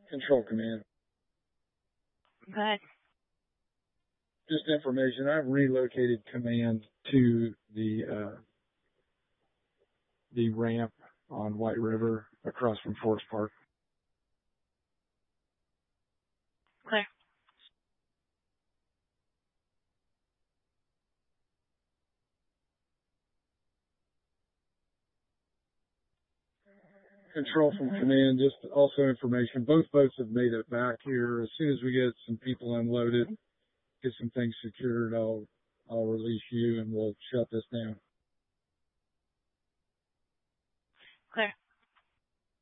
Control command. Go ahead. Just information. I've relocated command to the ramp on White River across from Forest Park. Clear. Control from command, just also information. Both boats have made it back here. As soon as we get some people unloaded, get some things secured, I'll release you and we'll shut this down. Clear.